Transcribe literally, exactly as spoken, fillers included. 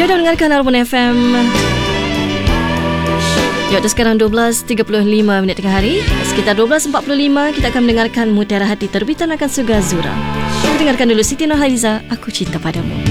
Anda dah mendengarkan Harmoni F M. Ya, sekarang dua belas tiga puluh lima minit tengah hari. Sekitar dua belas empat puluh lima kita akan mendengarkan Mutiara Hati terbitan akan Surga Zura. Kita dengarkan dulu Siti Nurhaliza, Aku Cinta Padamu.